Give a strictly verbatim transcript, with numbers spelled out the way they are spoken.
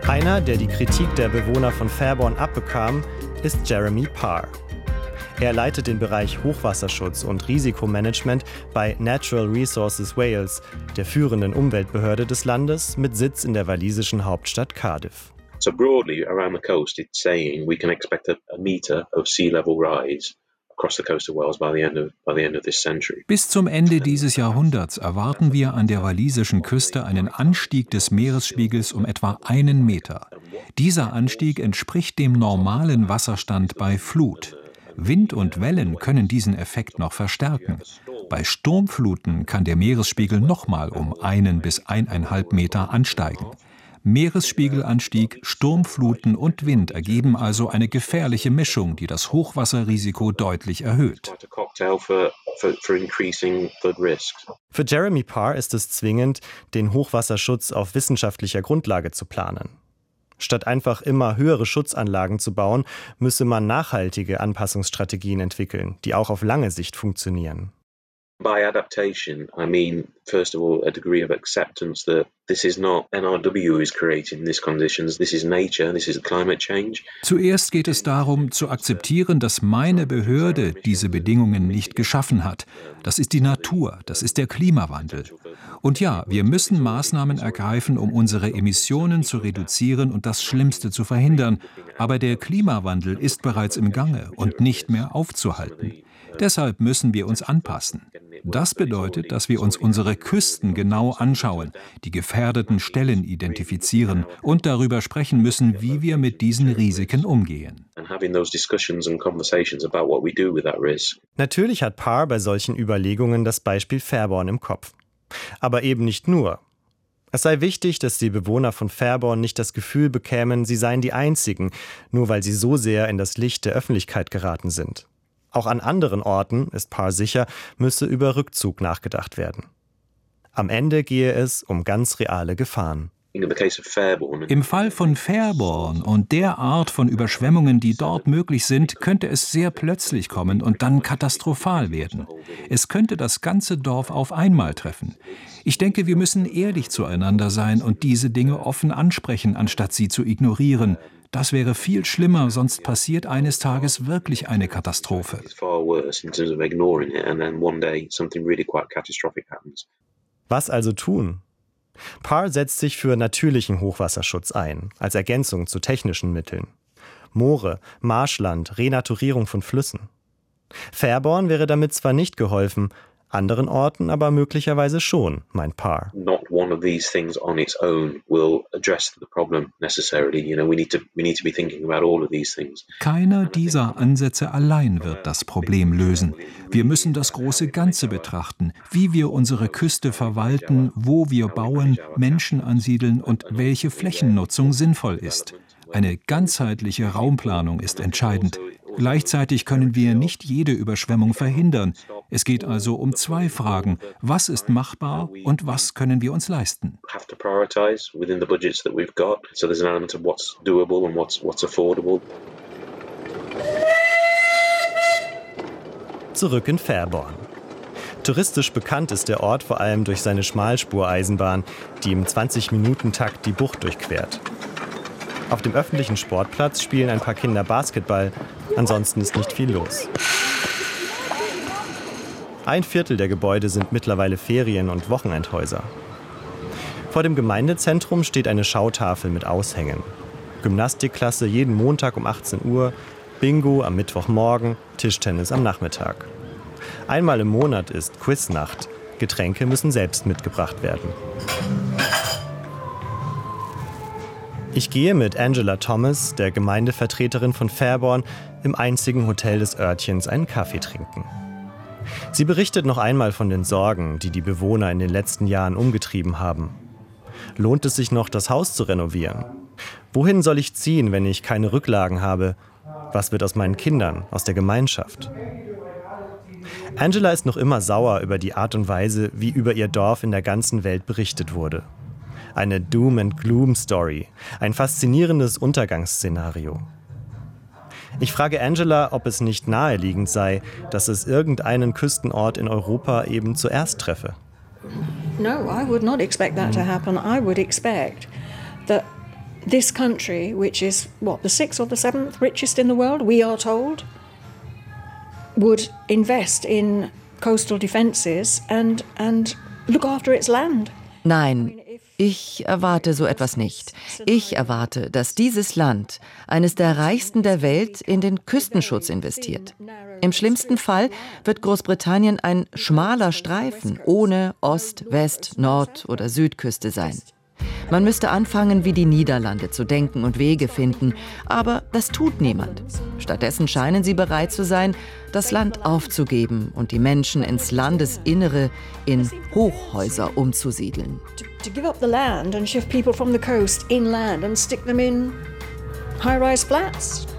Einer, der die Kritik der Bewohner von Fairborn abbekam, ist Jeremy Parr. Er leitet den Bereich Hochwasserschutz und Risikomanagement bei Natural Resources Wales, der führenden Umweltbehörde des Landes mit Sitz in der walisischen Hauptstadt Cardiff. So broadly around the coast it's saying we can expect a, a meter of sea level rise across the coast of Wales by the end of by the end of this century. Bis zum Ende dieses Jahrhunderts erwarten wir an der walisischen Küste einen Anstieg des Meeresspiegels um etwa einen Meter. Dieser Anstieg entspricht dem normalen Wasserstand bei Flut. Wind und Wellen können diesen Effekt noch verstärken. Bei Sturmfluten kann der Meeresspiegel nochmal um einen bis eineinhalb Meter ansteigen. Meeresspiegelanstieg, Sturmfluten und Wind ergeben also eine gefährliche Mischung, die das Hochwasserrisiko deutlich erhöht. Für Jeremy Parr ist es zwingend, den Hochwasserschutz auf wissenschaftlicher Grundlage zu planen. Statt einfach immer höhere Schutzanlagen zu bauen, müsse man nachhaltige Anpassungsstrategien entwickeln, die auch auf lange Sicht funktionieren. By adaptation, I mean, first of all, a degree of acceptance that this is not N R W who is creating these conditions, this is nature, this is climate change. Zuerst geht es darum, zu akzeptieren, dass meine Behörde diese Bedingungen nicht geschaffen hat. Das ist die Natur, das ist der Klimawandel. Und ja, wir müssen Maßnahmen ergreifen, um unsere Emissionen zu reduzieren und das Schlimmste zu verhindern. Aber der Klimawandel ist bereits im Gange und nicht mehr aufzuhalten. Deshalb müssen wir uns anpassen. Das bedeutet, dass wir uns unsere Küsten genau anschauen, die gefährdeten Stellen identifizieren und darüber sprechen müssen, wie wir mit diesen Risiken umgehen. Natürlich hat Parr bei solchen Überlegungen das Beispiel Fairborn im Kopf. Aber eben nicht nur. Es sei wichtig, dass die Bewohner von Fairborn nicht das Gefühl bekämen, sie seien die Einzigen, nur weil sie so sehr in das Licht der Öffentlichkeit geraten sind. Auch an anderen Orten, ist Parr sicher, müsse über Rückzug nachgedacht werden. Am Ende gehe es um ganz reale Gefahren. Im Fall von Fairborn und der Art von Überschwemmungen, die dort möglich sind, könnte es sehr plötzlich kommen und dann katastrophal werden. Es könnte das ganze Dorf auf einmal treffen. Ich denke, wir müssen ehrlich zueinander sein und diese Dinge offen ansprechen, anstatt sie zu ignorieren. Das wäre viel schlimmer, sonst passiert eines Tages wirklich eine Katastrophe. Was also tun? Parr setzt sich für natürlichen Hochwasserschutz ein, als Ergänzung zu technischen Mitteln. Moore, Marschland, Renaturierung von Flüssen. Fairborn wäre damit zwar nicht geholfen, anderen Orten aber möglicherweise schon, meint Parr. Not one of these things on its own will address the problem necessarily. You know, we need to we need to be thinking about all of these things. Keiner dieser Ansätze allein wird das Problem lösen. Wir müssen das große Ganze betrachten, wie wir unsere Küste verwalten, wo wir bauen, Menschen ansiedeln und welche Flächennutzung sinnvoll ist. Eine ganzheitliche Raumplanung ist entscheidend. Gleichzeitig können wir nicht jede Überschwemmung verhindern. Es geht also um zwei Fragen. Was ist machbar und was können wir uns leisten? Zurück in Fairborn. Touristisch bekannt ist der Ort vor allem durch seine Schmalspureisenbahn, die im zwanzig-Minuten-Takt die Bucht durchquert. Auf dem öffentlichen Sportplatz spielen ein paar Kinder Basketball, ansonsten ist nicht viel los. Ein Viertel der Gebäude sind mittlerweile Ferien- und Wochenendhäuser. Vor dem Gemeindezentrum steht eine Schautafel mit Aushängen. Gymnastikklasse jeden Montag um achtzehn Uhr, Bingo am Mittwochmorgen, Tischtennis am Nachmittag. Einmal im Monat ist Quiznacht. Getränke müssen selbst mitgebracht werden. Ich gehe mit Angela Thomas, der Gemeindevertreterin von Fairborn, im einzigen Hotel des Örtchens einen Kaffee trinken. Sie berichtet noch einmal von den Sorgen, die die Bewohner in den letzten Jahren umgetrieben haben. Lohnt es sich noch, das Haus zu renovieren? Wohin soll ich ziehen, wenn ich keine Rücklagen habe? Was wird aus meinen Kindern, aus der Gemeinschaft? Angela ist noch immer sauer über die Art und Weise, wie über ihr Dorf in der ganzen Welt berichtet wurde. Eine Doom-and-Gloom-Story, ein faszinierendes Untergangsszenario. Ich frage Angela, ob es nicht naheliegend sei, dass es irgendeinen Küstenort in Europa eben zuerst treffe. No, I would not expect that to happen. I would expect that this country, which is, what, the sixth or the seventh richest in the world, we are told, would invest in coastal defenses and, and look after its land. Nein, ich erwarte so etwas nicht. Ich erwarte, dass dieses Land, eines der reichsten der Welt, in den Küstenschutz investiert. Im schlimmsten Fall wird Großbritannien ein schmaler Streifen ohne Ost-, West-, Nord- oder Südküste sein. Man müsste anfangen, wie die Niederlande zu denken und Wege finden, aber das tut niemand. Stattdessen scheinen sie bereit zu sein, das Land aufzugeben und die Menschen ins Landesinnere in Hochhäuser umzusiedeln. To give up the land and shift people from the coast inland and stick them in high-rise flats.